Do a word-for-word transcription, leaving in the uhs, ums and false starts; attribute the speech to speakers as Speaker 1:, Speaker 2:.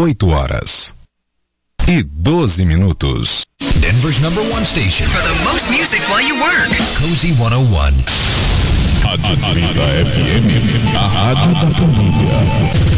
Speaker 1: oito horas e doze minutos.
Speaker 2: Denver's number one station
Speaker 3: for the most music while you work.
Speaker 2: Cozy cento e um.
Speaker 4: Rádio trinta F M, a rádio da família.